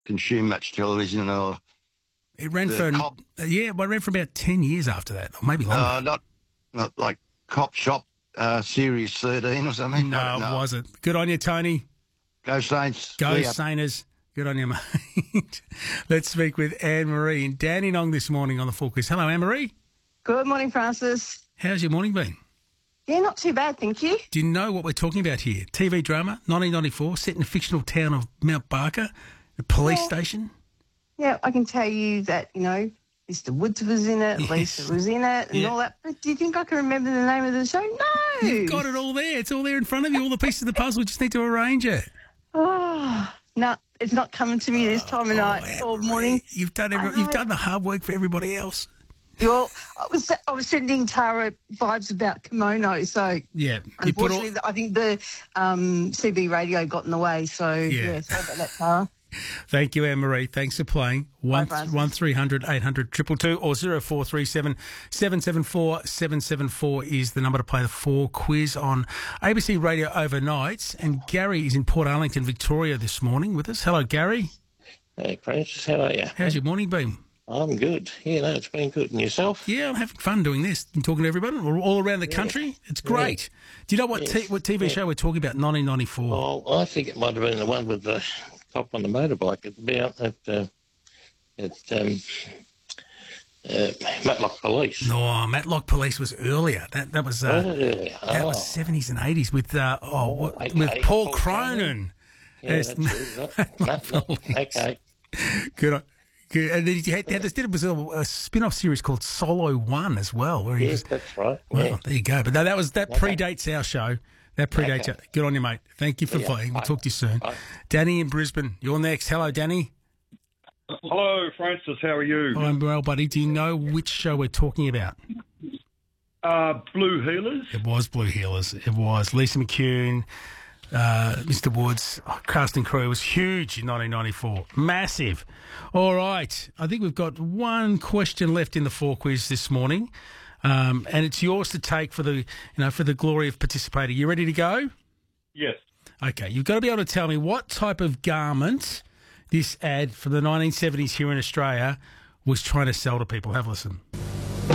consume much television or It ran for Cop. it ran for about 10 years after that, or maybe longer. Not like Cop Shop Series 13 or something. No, it wasn't. Good on you, Tony. Go Saints. Go See ya. Sainers. Good on you, mate. Let's speak with Anne-Marie and Dandenong this morning on the Full Quiz. Hello, Anne-Marie. Good morning, Francis. How's your morning been? Yeah, not too bad, thank you. Do you know what we're talking about here? TV drama, 1994, set in the fictional town of Mount Barker, the police station. Yeah, I can tell you that, Mr. Woods was in it, Yes. Lisa was in it, and all that. But do you think I can remember the name of the show? No. You've got it all there. It's all there in front of you, all the pieces of the puzzle. We just need to arrange it. Oh, no, it's not coming to me this time of night or morning. You've done the hard work for everybody else. Well, I was sending Tara vibes about kimono, so Yeah. unfortunately, I think the CB radio got in the way. So Yeah. sorry about that, Tara. Thank you, Anne-Marie. Thanks for playing. Bye, Francis. 1300 800 222 or 0437 774 774 is the number to play the Full Quiz on ABC Radio overnights. And Gary is in Port Arlington, Victoria this morning with us. Hello, Gary. Hey, Francis, how are you? How's your morning been? I'm good. Yeah, no, it's been good. And yourself? Yeah, I'm having fun doing this and talking to everybody all around the country. It's great. Do you know what what TV show we're talking about, 1994? Well, I think it might have been the one with the cop on the motorbike. It's about Matlock Police. No, Matlock Police was earlier. That was that was 70s and 80s with with Paul Cronin. Yeah, that's it. Matlock. Okay. Good. And then there was a spin-off series called Solo One as well. Where he Yes, that's right. well, Yeah. there you go. But no, that predates our show. That predates Okay. our, Good on you, mate. Thank you for playing. We'll talk to you soon. Bye. Danny in Brisbane, you're next. Hello, Danny. Hello, Francis. How are you? I'm well, buddy. Do you know which show we're talking about? Blue Healers. It was Blue Healers. It was Lisa McCune, Mr. Woods. Cast and crew was huge in 1994. Massive. All right. I think we've got one question left in the Full Quiz this morning, and it's yours to take for the glory of participating. You ready to go? Yes. Okay. You've got to be able to tell me what type of garment this ad from the 1970s here in Australia was trying to sell to people. Have a listen.